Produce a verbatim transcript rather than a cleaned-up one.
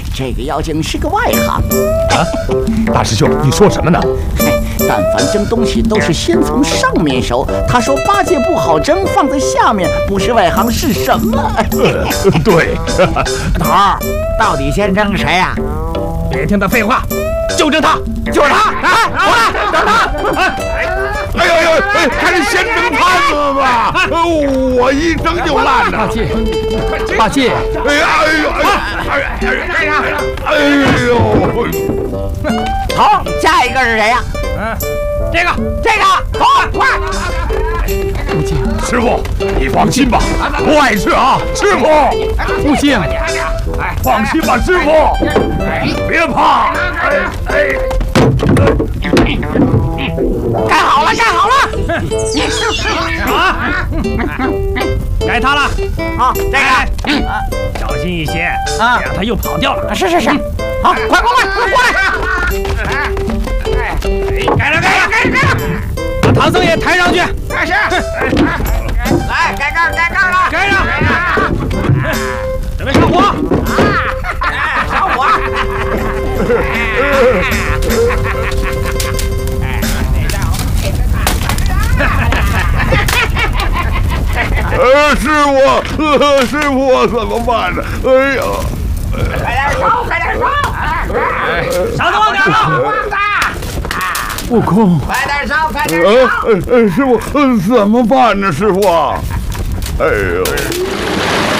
这个妖精是个外行。 啊，大师兄，你说什么呢？ 嘿，但凡蒸东西都是先从上面熟。他说八戒不好蒸，放在下面，不是外行是什么？ 对， 头儿，到底先蒸谁呀？ 别听他废话，就蒸他， 就是他！哎，过来，整他！ 哎呦呦，哎，还是先蒸他子吧，我一蒸就烂了。 八戒，八戒， 哎呀，哎呦，哎呀，哎呦， 好，下一个是谁呀？ 嗯，这个， 这个，快快！ 不见， 师傅，你放心吧，不碍事啊，师傅。 不见， 放心吧，师傅，别怕。哎哎。 盖好了，盖好了！ 啊，该他了。 好，这个， 小心一些， 啊， 别让他又跑掉了。 是是是，好，快过来，快过来！ 盖了，盖了，盖了，盖了！把唐僧也抬上去。 是。来，盖盖盖盖了， 盖上，准备上火。 上火！ 呃，师傅，呃，师傅，我怎么办呢？哎呀， 快点烧，快点烧！ 烧多点了， 旺子！ 悟空， 快点烧，快点呃烧！ 呃，师傅，呃，怎么办呢？师傅，哎呦。